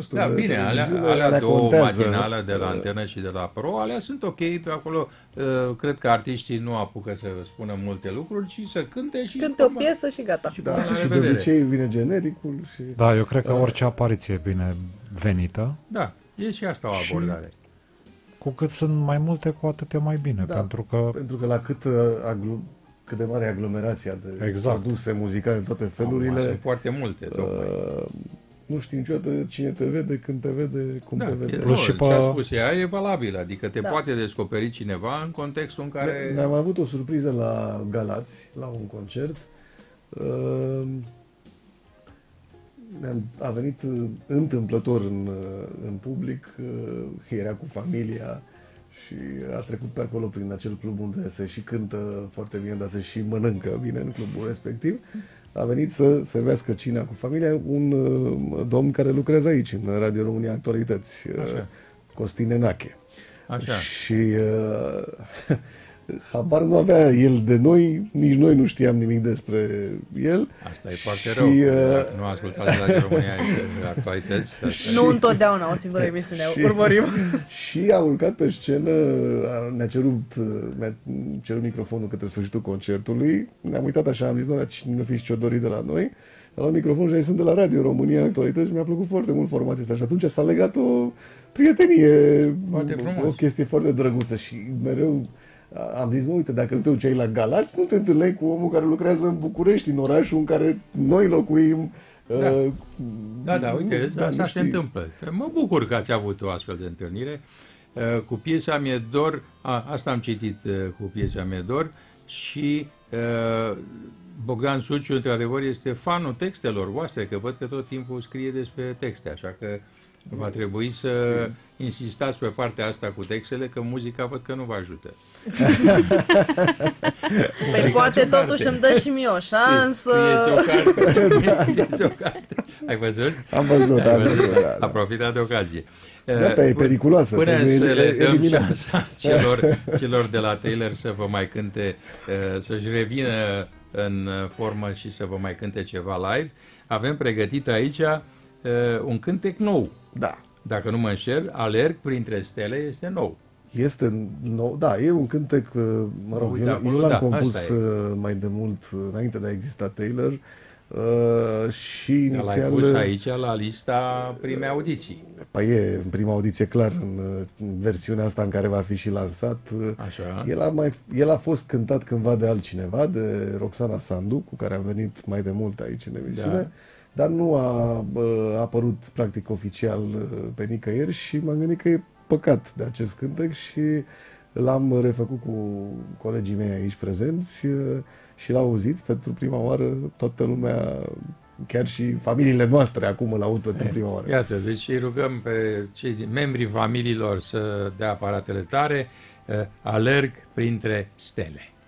posturile Da, de bine, televiziune, alea două contează. matinale de la Antenă și de la Pro, alea sunt ok pe acolo. Cred că artiștii nu apucă să spună multe lucruri, ci să cânte și... Cânte o piesă și gata. Și Da, la și de revedere. obicei vine genericul și... Da, eu cred că orice apariție e binevenită. Da, e și asta o abordare. Cu cât sunt mai multe, cu atât e mai bine. Da, Pentru că la cât de mare e aglomerația de Exact. produse muzicale în toate Acum felurile, sunt foarte multe, tocmai. nu știi niciodată cine te vede, când te vede, cum Da, te vede. Plus și ce a pe- spus ea e valabil, adică te Da. poate descoperi cineva în contextul în care... Ne-am avut o surpriză la Galați, la un concert. A venit întâmplător în public, era cu familia și a trecut pe acolo prin acel club unde se și cântă foarte bine, dar se și mănâncă bine în clubul respectiv. A venit să servească cina cu familia un domn care lucrează aici, în Radio România Actualități, Costin Enache. Așa. Și habar nu avea el de noi, nici noi nu știam nimic despre el. Asta e foarte Și, rău. Dacă nu ascultați la România de Actualități. Asta Nu întotdeauna o singură emisiune urmărim. Și a urcat pe scenă, ne-a cerut microfonul către sfârșitul concertului. Ne-am uitat așa, am zis, mă, dar cine fi Ciodori de la noi? A luat microfonul și a zis, sunt de la Radio România Actualități și mi-a plăcut foarte mult formația asta. Și atunci s-a legat o prietenie, Foarte frumos. o chestie foarte drăguță și mereu am zis, mă, uite, dacă nu te duceai la Galați, nu te întâlneai cu omul care lucrează în București, în orașul în care noi locuim. Da, uite, da, asta nu se știi. întâmplă. Mă bucur că ați avut o astfel de întâlnire. Cu piesa Mi-e dor, asta am citit cu piesa Mi-e dor și Bogdan Suciu, într-adevăr, este fanul textelor voastre, că văd că tot timpul scrie despre texte, așa că va trebui să insistați pe partea asta cu textele, că muzica văd că nu vă ajută. Păi poate totuși îmi dă și mie o șansă. Scrieți o carte. Ai văzut? Am văzut, Ai am văzut, da. A profitat de ocazie. Asta e periculoasă. Până trebuie să le dăm eliminat. șansa celor de la Taylor să vă mai cânte, să-și revină în formă și să vă mai cânte ceva live, avem pregătit aici un cântec nou. Da. Dacă nu mă înșel, Alerg printre stele este nou. Este nou, da, e un cântec, mă rog, Uite, eu acolo, l-am da, compus asta e. mai de mult, înainte de a exista Taylor, și L-ai inițial... pus aici la lista primei audiții. Păi e în prima audiție, clar, în versiunea asta în care va fi și lansat. Așa. El a fost cântat cândva de altcineva, de Roxana Sandu, cu care am venit mai de mult aici în emisiune, Da. dar nu a apărut practic oficial pe nicăieri și m-am gândit că e păcat de acest cântec și l-am refăcut cu colegii mei aici prezenți și l-auziți pentru prima oară, toată lumea, chiar și familiile noastre acum îl aud pentru prima oară. Iată, deci îi rugăm pe membrii familiilor să dea aparatele tare, Alerg printre stele.